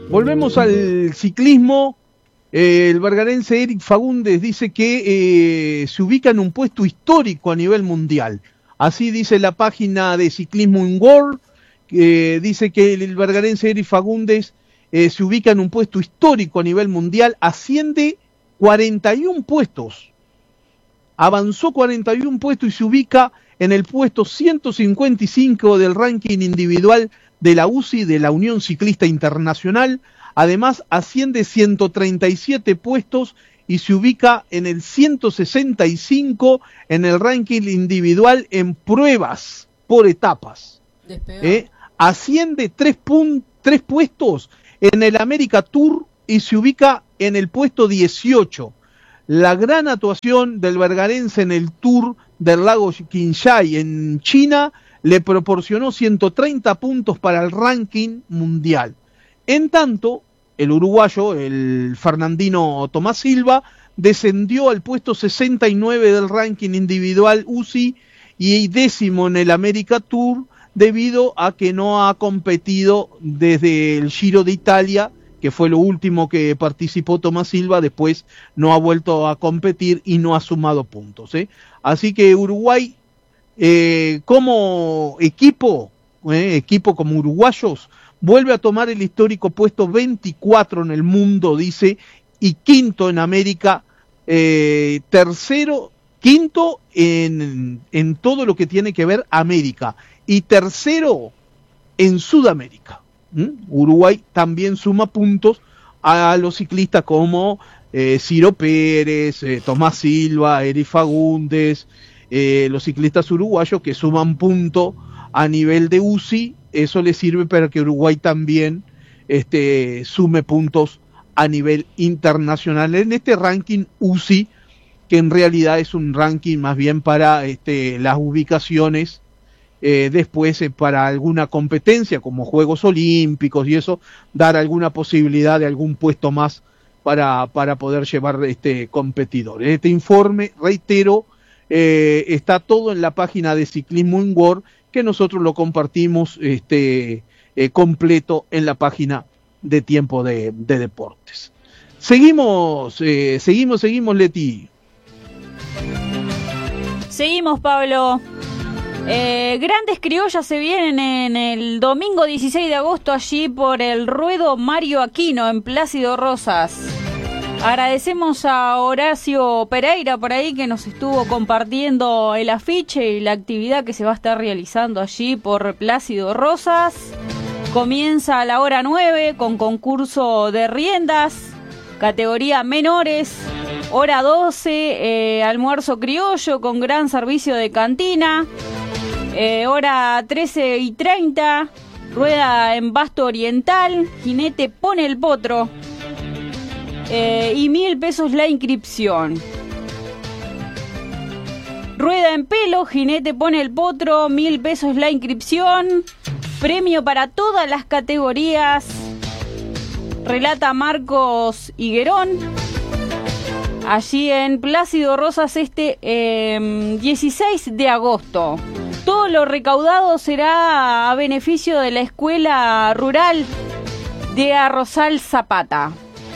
Volvemos al ciclismo. El bergarense Eric Fagundes dice que se ubica en un puesto histórico a nivel mundial. Así dice la página de Ciclismo in World, dice que el bergarense Eric Fagundes se ubica en un puesto histórico a nivel mundial, asciende 41 puestos, avanzó 41 puestos y se ubica en el puesto 155 del ranking individual de la UCI, de la Unión Ciclista Internacional. Además, asciende 137 puestos y se ubica en el 165 en el ranking individual en pruebas por etapas. Asciende 3 puestos en el América Tour y se ubica en el puesto 18. La gran actuación del bergarense en el Tour del lago Qinghai en China le proporcionó 130 puntos para el ranking mundial. En tanto, el uruguayo, el Fernandino Tomás Silva, descendió al puesto 69 del ranking individual UCI y 10º en el América Tour debido a que no ha competido desde el Giro de Italia, que fue lo último que participó Tomás Silva. Después no ha vuelto a competir y no ha sumado puntos. Así que Uruguay, como equipo como uruguayos, vuelve a tomar el histórico puesto 24 en el mundo, dice, y quinto en América, quinto en todo lo que tiene que ver América, y tercero en Sudamérica. Uruguay también suma puntos a los ciclistas como Ciro Pérez, Tomás Silva, Eric Fagundes, los ciclistas uruguayos que suman puntos a nivel de UCI. Eso le sirve para que Uruguay también sume puntos a nivel internacional en este ranking UCI, que en realidad es un ranking más bien para las ubicaciones después para alguna competencia como Juegos Olímpicos y eso, dar alguna posibilidad de algún puesto más para poder llevar competidores. Este informe, reitero, está todo en la página de Ciclismo in World, que nosotros lo compartimos completo en la página de Tiempo de Deportes. Seguimos, Leti. Seguimos, Pablo. Grandes criollas se vienen en el domingo 16 de agosto allí por el ruedo Mario Aquino en Plácido Rosas. Agradecemos a Horacio Pereira por ahí que nos estuvo compartiendo el afiche y la actividad que se va a estar realizando allí por Plácido Rosas. Comienza a la hora 9 con concurso de riendas, categoría menores. Hora 12, almuerzo criollo con gran servicio de cantina. Hora 13:30, rueda en Basto Oriental, jinete pone el potro. Y 1.000 pesos la inscripción. Rueda en pelo, jinete pone el potro, 1.000 pesos la inscripción. Premio para todas las categorías. Relata Marcos Higuerón. Allí en Plácido Rosas 16 de agosto. Todo lo recaudado será a beneficio de la Escuela Rural de Arrozal Zapata.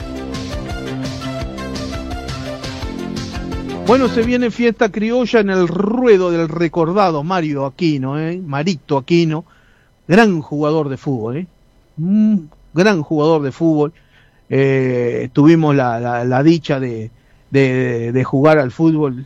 Bueno, se viene fiesta criolla en el ruedo del recordado Mario Aquino, Marito Aquino, gran jugador de fútbol, gran jugador de fútbol. Tuvimos la dicha de jugar al fútbol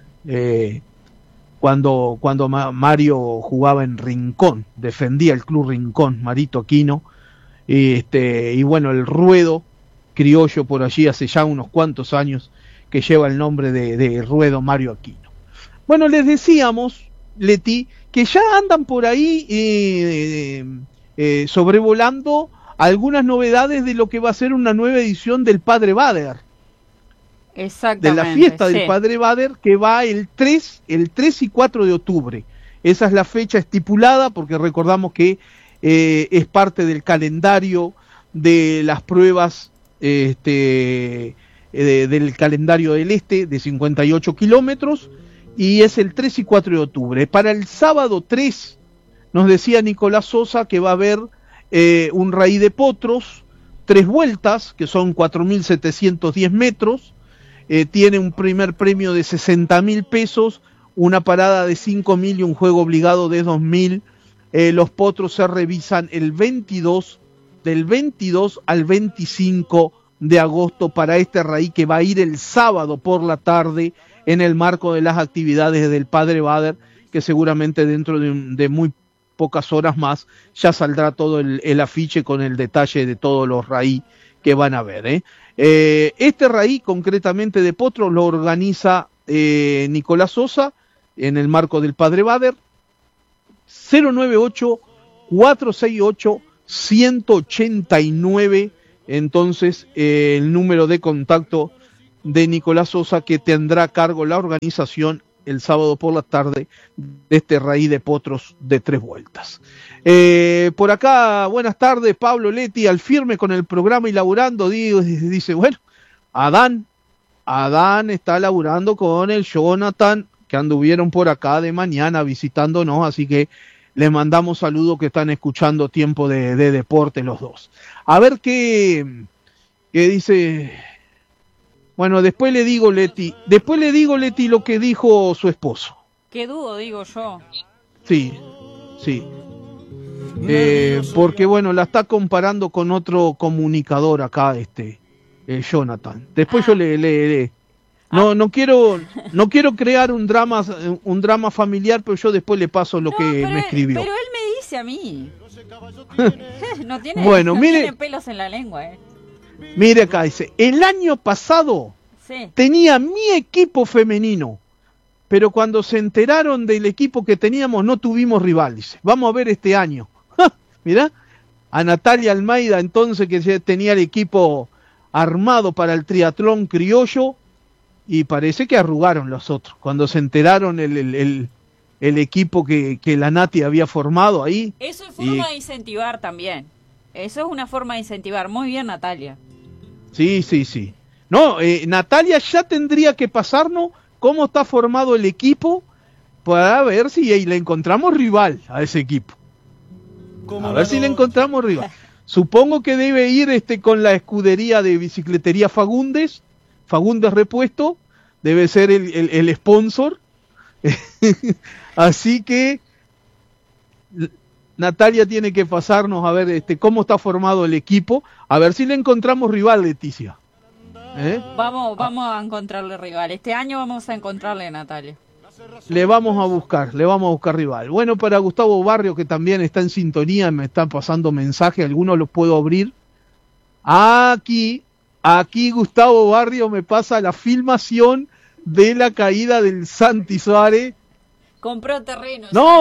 cuando Mario jugaba en Rincón, defendía el Club Rincón, Marito Aquino, y bueno, el ruedo criollo por allí hace ya unos cuantos años que lleva el nombre de ruedo Mario Aquino. Bueno, les decíamos, Leti, que ya andan por ahí sobrevolando algunas novedades de lo que va a ser una nueva edición del Padre Bader. Exactamente. De la fiesta del Padre Bader, que va el 3 y 4 de octubre. Esa es la fecha estipulada, porque recordamos que es parte del calendario de las pruebas del calendario del Este de 58 kilómetros, y es el 3 y 4 de octubre. Para el sábado 3 nos decía Nicolás Sosa que va a haber un raíz de potros 3 vueltas, que son 4.710 metros, tiene un primer premio de 60.000 pesos, una parada de 5.000 y un juego obligado de 2.000. Los potros se revisan del 22 al 25 de agosto para este raí que va a ir el sábado por la tarde en el marco de las actividades del Padre Bader, que seguramente dentro de muy pocas horas más ya saldrá todo el afiche con el detalle de todos los raí que van a ver. Este raí concretamente de potro lo organiza Nicolás Sosa en el marco del Padre Bader. 098-468-189, entonces el número de contacto de Nicolás Sosa, que tendrá a cargo la organización el sábado por la tarde de este raí de potros de 3 vueltas. Por acá, buenas tardes, Pablo Leti, al firme con el programa y laburando, dice, bueno, Adán está laburando con el Jonathan, que anduvieron por acá de mañana visitándonos, así que les mandamos saludos que están escuchando Tiempo de Deporte los dos. A ver qué dice. Bueno, después le digo Leti lo que dijo su esposo. Qué dudo, digo yo. Sí. Porque bueno, la está comparando con otro comunicador acá, Jonathan. Después yo le no quiero crear un drama familiar, pero yo después le paso lo que me escribió. Pero él me dice a mí. no tiene pelos en la lengua, Mire acá, dice, el año pasado tenía mi equipo femenino, pero cuando se enteraron del equipo que teníamos no tuvimos rival, dice. Vamos a ver este año. Mirá, a Natalia Almeida entonces, que ya tenía el equipo armado para el triatlón criollo, y parece que arrugaron los otros. Cuando se enteraron el equipo que la Nati había formado ahí. Eso es forma de incentivar también. Eso es una forma de incentivar. Muy bien, Natalia. Sí. No, Natalia ya tendría que pasarnos cómo está formado el equipo para ver si le encontramos rival a ese equipo. Si le encontramos rival. Supongo que debe ir con la escudería de bicicletería Fagundes Repuesto, debe ser el sponsor. Así que Natalia tiene que pasarnos a ver cómo está formado el equipo, a ver si le encontramos rival, Leticia. Vamos a encontrarle rival. Este año vamos a encontrarle a Natalia. Le vamos a buscar rival. Bueno, para Gustavo Barrio, que también está en sintonía, me están pasando mensajes, algunos los puedo abrir. Aquí Gustavo Barrio me pasa la filmación de la caída del Santi Suárez. Compró terrenos. No,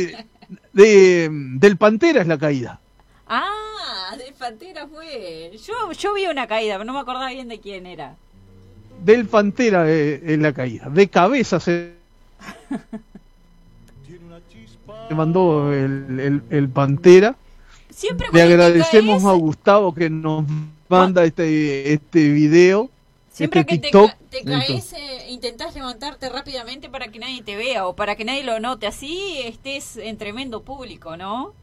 del Pantera es la caída. Ah, del Pantera fue. Yo vi una caída, pero no me acordaba bien de quién era. Del Pantera es la caída. De cabeza se mandó el Pantera. Siempre le agradecemos a Gustavo que nos manda este video. Siempre que TikTok. te caes, intentás levantarte rápidamente para que nadie te vea o para que nadie lo note. Así estés en tremendo público, ¿no?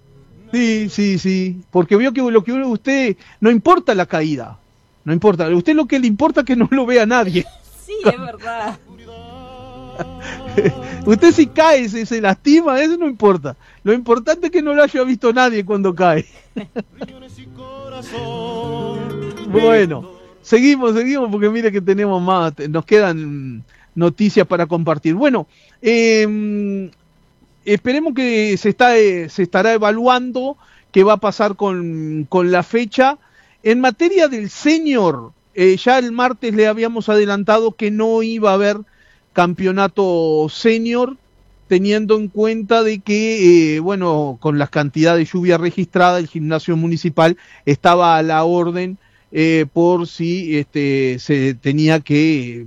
Sí. Porque vio que lo que usted no importa la caída. No importa. Usted lo que le importa es que no lo vea nadie. Sí, es verdad. Usted si cae, se lastima, eso no importa. Lo importante es que no lo haya visto nadie cuando cae. Bueno. Seguimos, porque mire que tenemos más, nos quedan noticias para compartir. Bueno, esperemos que se estará evaluando qué va a pasar con la fecha. En materia del senior, ya el martes le habíamos adelantado que no iba a haber campeonato senior, teniendo en cuenta de que, con las cantidades de lluvia registrada, el gimnasio municipal estaba a la orden por si se tenía que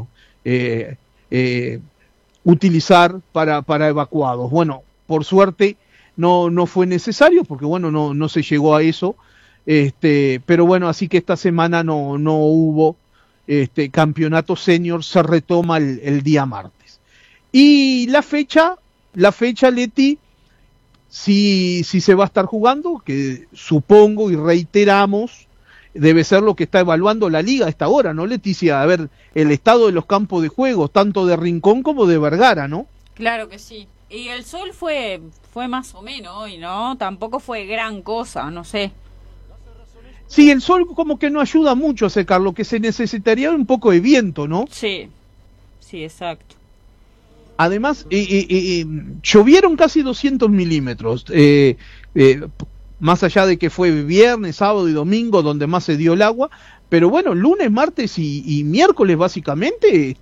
utilizar para evacuados. Bueno, por suerte no fue necesario porque no se llegó a eso, pero bueno, así que esta semana no hubo campeonato senior, se retoma el día martes. Y la fecha, Leti, si se va a estar jugando, que supongo y reiteramos, debe ser lo que está evaluando la liga a esta hora, ¿no, Leticia? A ver, el estado de los campos de juego, tanto de Rincón como de Vergara, ¿no? Claro que sí. Y el sol fue más o menos hoy, ¿no? Tampoco fue gran cosa, no sé. Sí, el sol como que no ayuda mucho a secar, lo que se necesitaría un poco de viento, ¿no? Sí, exacto. Además, llovieron casi 200 milímetros, más allá de que fue viernes, sábado y domingo donde más se dio el agua, pero bueno, lunes, martes y miércoles básicamente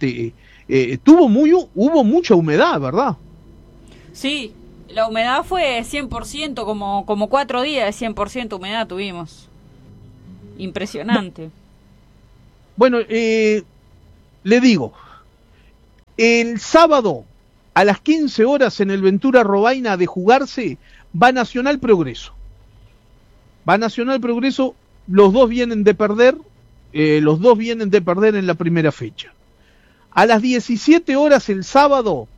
hubo mucha humedad, ¿verdad? Sí, la humedad fue 100%, como 4 días de 100% humedad tuvimos. Impresionante. Bueno, le digo, el sábado a las 15 horas en el Ventura Robaina de jugarse va Nacional Progreso. Va Nacional Progreso, los dos vienen de perder en la primera fecha. A las 17 horas el sábado